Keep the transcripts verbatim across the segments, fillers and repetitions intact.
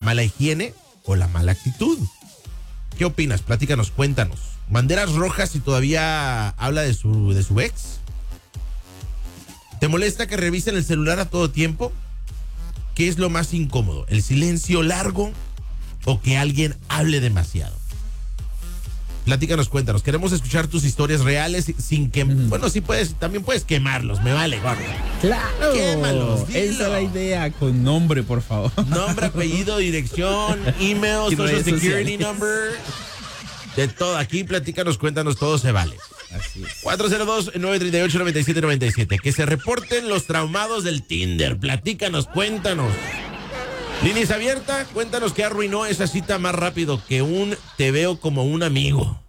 mala higiene o la mala actitud. ¿Qué opinas? Platícanos, cuéntanos. ¿Banderas rojas si todavía habla de su, de su ex? ¿Te molesta que revisen el celular a todo tiempo? ¿Qué es lo más incómodo? ¿El silencio largo o que alguien hable demasiado? Platícanos, cuéntanos. Queremos escuchar tus historias reales sin que... Mm. Bueno, sí puedes, también puedes quemarlos. Me vale, gordo. ¡Claro! Quémalos, dilo. Esa es la idea, con nombre, por favor. Nombre, apellido, dirección, email, social security number. De todo. Aquí platícanos, cuéntanos, todo se vale. Así es. cuatro cero dos, nueve tres ocho, nueve siete nueve siete. Que se reporten los traumados del Tinder. Platícanos, cuéntanos. Líneas abierta, cuéntanos qué arruinó esa cita más rápido que un te veo como un amigo.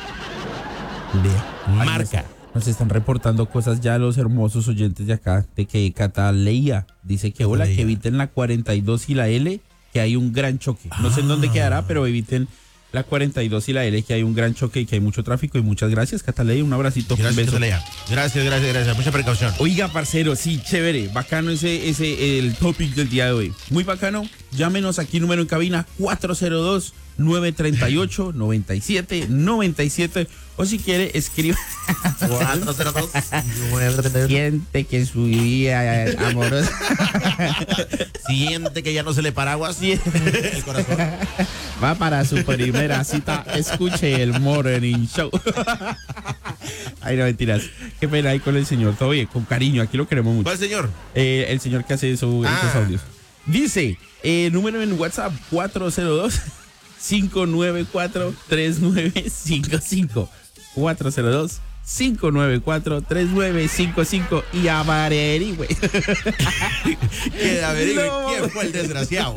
De marca. Nos, nos están reportando cosas ya los hermosos oyentes de acá, de que Cataleya dice que hola, que eviten la cuarenta y dos y la L, que hay un gran choque. No ah. sé en dónde quedará, pero eviten la cuarenta y dos y la L, que hay un gran choque y que hay mucho tráfico. Y muchas gracias, Cataleya, un abracito. Gracias, un beso. Cataleya. Gracias, gracias, gracias. Mucha precaución. Oiga, parcero, sí, chévere, bacano ese, ese, el topic del día de hoy. Muy bacano. Llámenos aquí, número en cabina, cuatro cero dos, nueve tres ocho, nueve siete nueve siete. O si quiere, escriba. cuatro cero dos, nueve tres ocho. Siente que su vida amorosa. Siente que ya no se le paraguas el corazón. Va para su primera cita. Escuche el Morning Show. Ay, no, mentiras. Qué pena ahí con el señor. Todo bien, con cariño. Aquí lo queremos mucho. ¿Cuál señor? Eh, el señor que hace eso, ah. esos audios. Dice, eh, número en WhatsApp, cuatro cero dos, cinco nueve cuatro, tres nueve cinco cinco. cuatro cero dos, cinco nueve cuatro, tres nueve cinco cinco. Y averigüe. Que averigüe no. quién fue el desgraciado.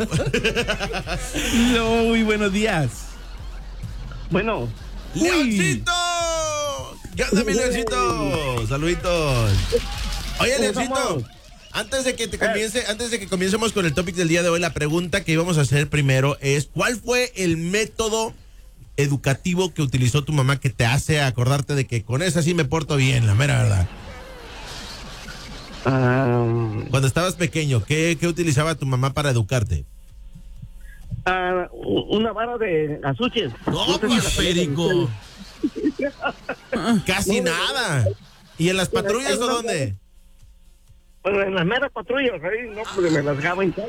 No, muy buenos días. Bueno. ¡Leoncito! ¿Qué onda, mi Leoncito? Saluditos. Oye, Leoncito, antes de que te comience, antes de que comencemos con el topic del día de hoy, la pregunta que íbamos a hacer primero es: ¿cuál fue el método educativo que utilizó tu mamá que te hace acordarte de que con esa sí me porto bien, la mera verdad? Um, Cuando estabas pequeño, ¿qué, qué utilizaba tu mamá para educarte? Uh, una vara de azuches. No, pues, Perico. Casi no, nada. ¿Y en las patrullas o dónde? Bueno, en las meras patrullas, ahí, no, pues me las daba en casa.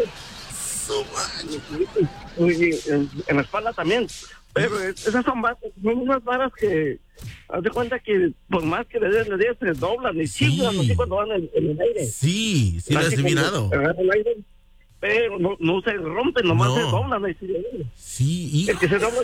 En, en la espalda también. Pero esas son, son unas varas que, haz de cuenta que por más que le des, le des, se doblan y sí. chiflan así cuando van en, en el aire. Sí, sí, lo has adivinado. Pero no, no se rompen, nomás no. se doblan. Sí, y... el que se dobla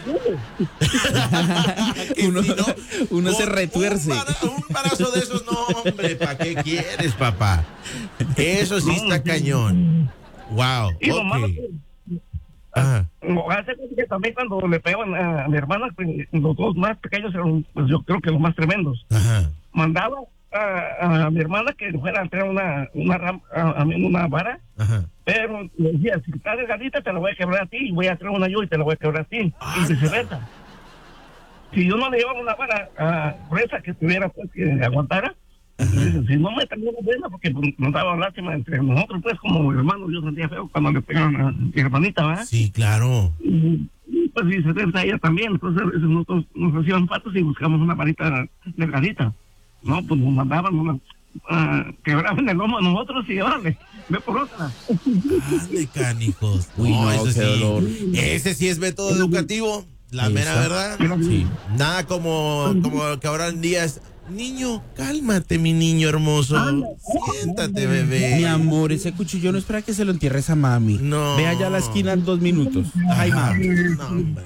uno, si no, uno se retuerce. Un, para, un parazo de esos, no, hombre, ¿para qué quieres, papá? Eso sí está cañón. Wow, y ok. Nomás, Ajá. Hace que también cuando le pegaban a mi hermana, pues, los dos más pequeños eran, pues yo creo que los más tremendos. Ajá. Mandaba a, a mi hermana que fuera a traer una una, ram, a, a una vara. Ajá. Pero le decía, si estás delgadita te la voy a quebrar a ti y voy a traer una yo y te la voy a quebrar a ti. Ah, y viceversa. Si yo no le llevaba una vara a gruesa que tuviera, pues, que aguantara, si no me traía una buena, porque nos daba lástima entre nosotros, pues, como hermanos, yo sentía feo cuando le pegaban a mi hermanita, ¿verdad? Sí, claro. Y, y pues viceversa ella también, entonces a veces nosotros nos hacían patos y buscamos una varita delgadita. No, pues nos mandaban una... Uh, quebraban el lomo a nosotros y órale, ve por otra. Ay, canijos. Uy, no, no, ese ese, sí, dolor. ese sí es método educativo, la mera verdad. Sí. Nada como, como que ahora en días. Niño, cálmate, mi niño hermoso. Siéntate, bebé. Mi amor, ese cuchillo no es para que se lo entierres a mami. No. Ve allá a la esquina en dos minutos. Ay, mami. No, hombre.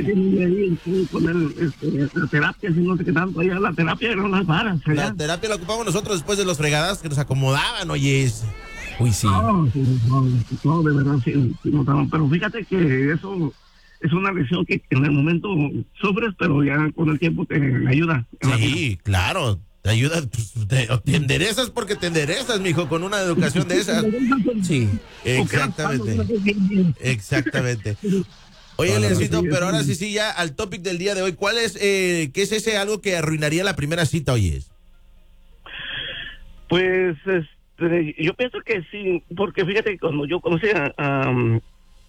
La terapia, si no sé qué tanto, allá la terapia eran las varas. La terapia la ocupamos nosotros después de los fregadas que nos acomodaban, oye. Uy, sí. No, no, no, de verdad, sí, sí, no, pero fíjate que eso es una lesión que en el momento sufres, pero ya con el tiempo te ayuda. Sí, claro, te ayuda, pues, te, te enderezas porque te enderezas, mijo, con una educación de esas. Sí, exactamente. Exactamente. Oye, Leoncito, pero ahora sí, sí, ya al topic del día de hoy, ¿cuál es, eh, qué es ese algo que arruinaría la primera cita, oyes? Pues, este, yo pienso que sí, porque fíjate que cuando yo conocí a, a,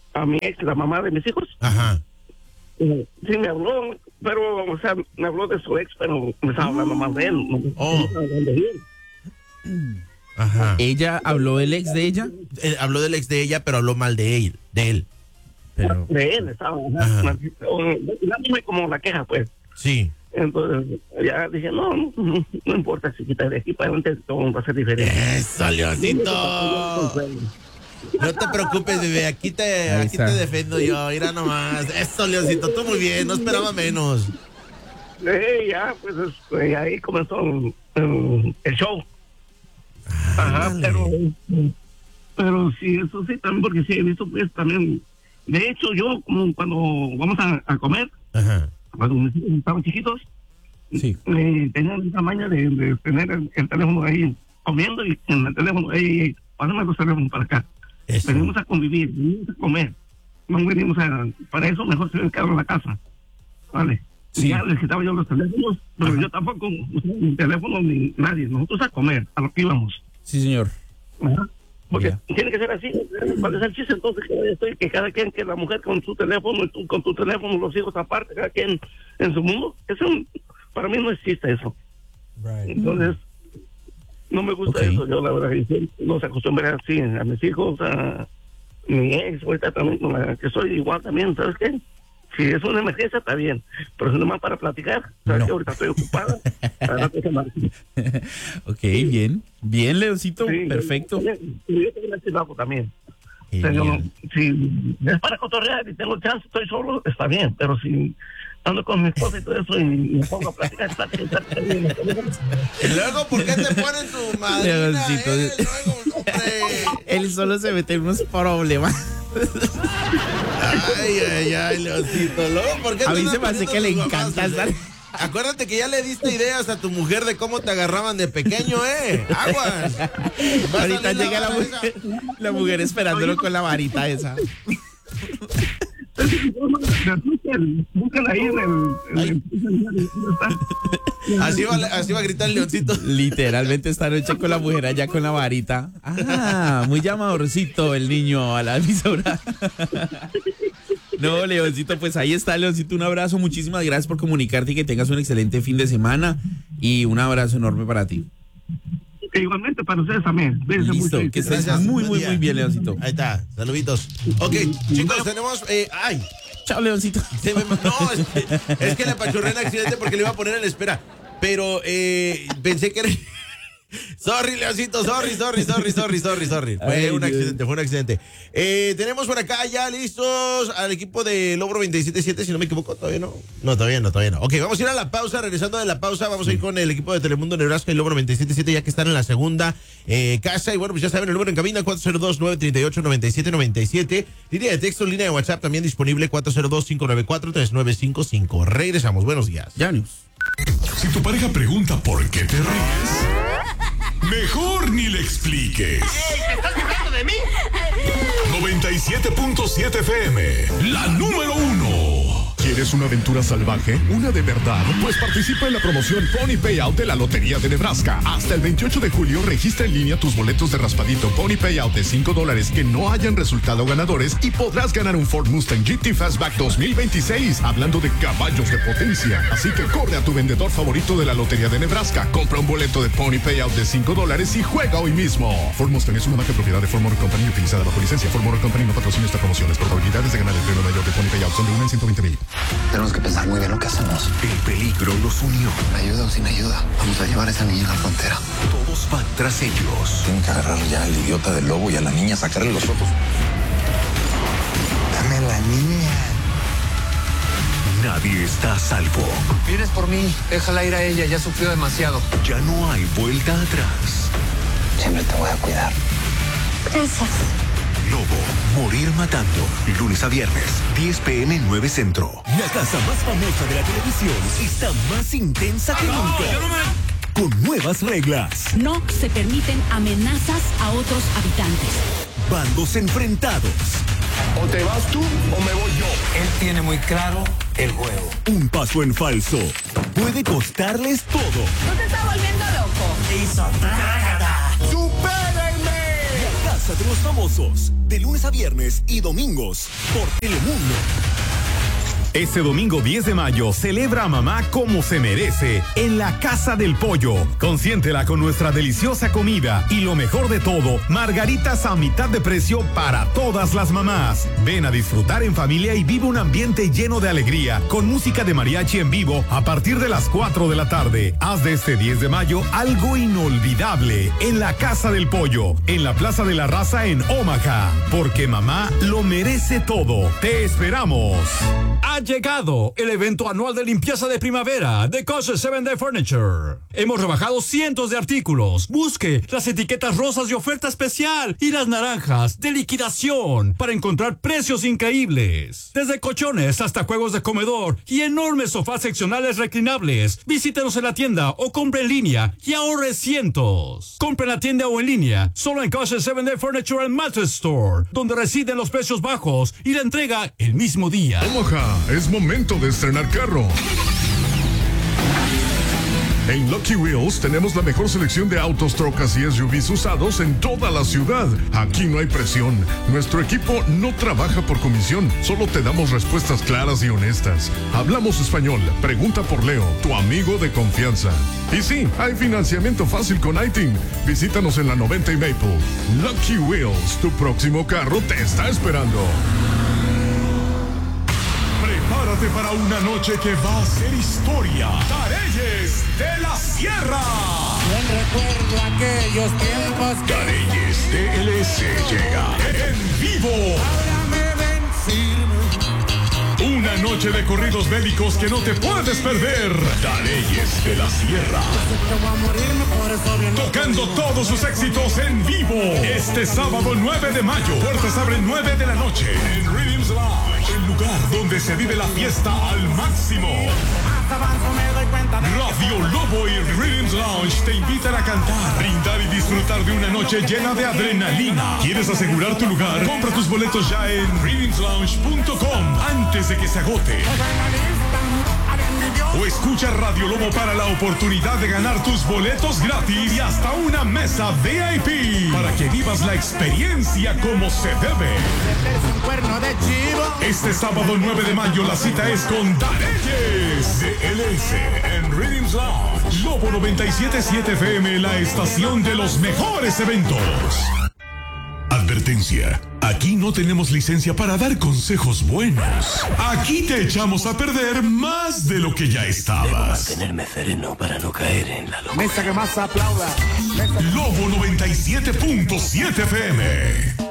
a mi ex, la mamá de mis hijos. Ajá. Sí, me habló, pero, o sea, me habló de su ex, pero me estaba hablando más de él. No, oh. no estaba hablando de él. Ajá. ¿Ella habló del ex de ella? Eh, habló del ex de ella, pero habló mal de él. De él. Pero... De él, estaba dándome como la queja, pues. Sí. Entonces, ya dije, no, no, no, no importa si quitas de aquí para adelante, todo va a ser diferente. ¡Eso, Leoncito! No te preocupes, bebé, aquí te, aquí te defiendo yo, mira nomás. Eso, Leoncito, tú muy bien, no esperaba menos. Eh, ya, pues, pues ahí comenzó el, el show. Ajá, Ándale. pero, pero sí, eso sí, también, porque sí he visto, pues, también, de hecho, yo, como cuando vamos a, a comer, Ajá. cuando mis hijos estaban chiquitos, Sí. eh, tenían el tamaño de, de tener el, el teléfono ahí comiendo y en el teléfono, hey, pásame los teléfonos para acá. Eso. Venimos a convivir, venimos a comer. No venimos a... Para eso mejor se quedaron en la casa. ¿Vale? Sí. Ya les quitaba yo los teléfonos, pero Ajá. yo tampoco, ni teléfono ni nadie. Nosotros a comer, a lo que íbamos. Sí, señor. Ajá. Porque Ya. tiene que ser así. Para hacer chiste, entonces, que, estoy, que cada quien, que la mujer con su teléfono, y tú con tu teléfono, los hijos aparte, cada quien en su mundo. Eso, para mí no existe eso. Right. Entonces, no me gusta Okay. eso. Yo, la verdad, yo no se acostumbré así a mis hijos, a mi ex, ahorita también, con la que soy igual también, ¿sabes qué? Si es una emergencia, está bien, pero si no más para platicar, ¿sabes No. qué? Ahorita estoy ocupada. Ahora tengo más. Ok, bien. Bien, Leoncito, Sí, perfecto. Yo, yo tengo el trabajo también. O sea, yo, Genial. si es para cotorrear y tengo chance, estoy solo, está bien, pero si ando con mi esposa y todo eso y me pongo a platicar, platicar, platicar, Y luego, ¿por qué te ponen tu madrina? Leoncito. Eh, luego, hombre. Él solo se mete en unos problemas. Ay, ay, ay, Leoncito. Luego, ¿por qué A te mí andas se me hace poniendo que le tus encanta mamás, estar... eh? Acuérdate que ya le diste ideas a tu mujer de cómo te agarraban de pequeño, ¿eh? Aguas. Va a Ahorita salir llega la cabeza. mujer, la mujer esperándolo con la varita esa. Búscala ahí en el... En el Así va, así va a gritar el Leoncito. Literalmente esta noche con la mujer allá con la varita. Ah, muy llamadorcito el niño a la emisora. No, Leoncito, pues ahí está, Leoncito. Un abrazo, muchísimas gracias por comunicarte y que tengas un excelente fin de semana. Y un abrazo enorme para ti. Igualmente para ustedes también. Cuídense Listo, mucho. que estés Gracias. muy, Buen muy, día. muy bien, Leoncito. Ahí está, saluditos. Ok, chicos, tenemos... Eh, ay, Chao, Leoncito. se me- no, es que, es que le apachurré en accidente porque le iba a poner en la espera. Pero eh, pensé que era... Sorry, Leoncito, sorry, sorry, sorry, sorry, sorry, sorry. Fue Ay, un Dios. accidente, fue un accidente. Eh, tenemos por acá ya listos al equipo de Logro veintisiete punto siete, si no me equivoco, todavía no. No, todavía no, todavía no. Ok, vamos a ir a la pausa. Regresando de la pausa, vamos a ir con el equipo de Telemundo Nebraska y Logro veintisiete punto siete, ya que están en la segunda eh, casa. Y bueno, pues ya saben, el número en cabina cuatro cero dos, nueve tres ocho, nueve siete nueve siete. Línea de texto, línea de WhatsApp también disponible cuatro cero dos, cinco nueve cuatro, tres nueve cinco cinco. Regresamos, buenos días. Ya, News. Si tu pareja pregunta por qué te ríes, mejor ni le expliques. ¿Te estás burlando de mí? noventa y siete punto siete F M, la número uno. ¿Quieres una aventura salvaje? ¿Una de verdad? Pues participa en la promoción Pony Payout de la Lotería de Nebraska. Hasta el veintiocho de julio registra en línea tus boletos de raspadito Pony Payout de cinco dólares que no hayan resultado ganadores y podrás ganar un Ford Mustang G T Fastback dos mil veintiséis, hablando de caballos de potencia. Así que corre a tu vendedor favorito de la Lotería de Nebraska, compra un boleto de Pony Payout de cinco dólares y juega hoy mismo. Ford Mustang es una marca propiedad de Ford Motor Company utilizada bajo licencia. Ford Motor Company no patrocina esta promoción. Las probabilidades de ganar el premio mayor de Pony Payout son de uno en ciento veinte mil. Tenemos que pensar muy bien lo que hacemos. El peligro los unió. Ayuda o sin ayuda. Vamos a llevar a esa niña a la frontera. Todos van tras ellos. Tienen que agarrar ya al idiota del lobo y a la niña, sacarle los ojos. Dame a la niña. Nadie está a salvo. Vienes por mí, déjala ir a ella, ya sufrió demasiado. Ya no hay vuelta atrás. Siempre te voy a cuidar. Gracias. Lobo, morir matando. Lunes a viernes, diez p m nueve Centro. La casa más famosa de la televisión está más intensa que nunca. Con nuevas reglas. No se permiten amenazas a otros habitantes. Bandos enfrentados. O te vas tú o me voy yo. Él tiene muy claro el juego. Un paso en falso puede costarles todo. ¿No te está volviendo loco? ¡Supérenme! La casa Casa de los Famosos, de lunes a viernes y domingos por Telemundo. Este domingo diez de mayo celebra a mamá como se merece en la Casa del Pollo. Consiéntela con nuestra deliciosa comida y lo mejor de todo, margaritas a mitad de precio para todas las mamás. Ven a disfrutar en familia y vive un ambiente lleno de alegría con música de mariachi en vivo a partir de las cuatro de la tarde. Haz de este diez de mayo algo inolvidable en la Casa del Pollo, en la Plaza de la Raza en Omaha, porque mamá lo merece todo. Te esperamos. Ha llegado el evento anual de limpieza de primavera de Coche siete Day Furniture. Hemos rebajado cientos de artículos. Busque las etiquetas rosas de oferta especial y las naranjas de liquidación para encontrar precios increíbles. Desde colchones hasta juegos de comedor y enormes sofás seccionales reclinables. Visítenos en la tienda o compre en línea y ahorre cientos. Compre en la tienda o en línea solo en Coche siete Day Furniture and Mattress Store, donde residen los precios bajos y la entrega el mismo día. Omaha, es momento de estrenar carro. En Lucky Wheels tenemos la mejor selección de autos, trocas y S U Vs usados en toda la ciudad. Aquí no hay presión. Nuestro equipo no trabaja por comisión. Solo te damos respuestas claras y honestas. Hablamos español. Pregunta por Leo, tu amigo de confianza. Y sí, hay financiamiento fácil con I T I N. Visítanos en la noventa y Maple. Lucky Wheels, tu próximo carro te está esperando. Prepárate para una noche que va a ser historia. Tareyes de la Sierra. Bien recuerdo aquellos tiempos. Tareyes D L S llega en vivo. Háblame, ven, firme. Una noche de corridos bélicos que no te puedes perder. Tareyes de la Sierra. Tocando todos sus éxitos en vivo. Este sábado nueve de mayo. Puertas abren nueve de la noche. En Rhythms Lounge. El lugar donde se vive la fiesta al máximo. Radio Lobo y Rhythms Lounge te invitan a cantar, brindar y disfrutar de una noche llena de adrenalina. ¿Quieres asegurar tu lugar? Compra tus boletos ya en rhythms lounge punto com antes de que se agote. O escucha Radio Lobo para la oportunidad de ganar tus boletos gratis y hasta una mesa V I P para que vivas la experiencia como se debe. Este sábado nueve de mayo la cita es con Tareyes D L S en Rhythms Lounge. Lobo noventa y siete punto siete F M, la estación de los mejores eventos. Advertencia. Aquí no tenemos licencia para dar consejos buenos. Aquí te echamos a perder más de lo que ya estabas. Debo mantenerme sereno para no caer en la locura. Mesa que más aplauda. Lobo noventa y siete punto siete F M.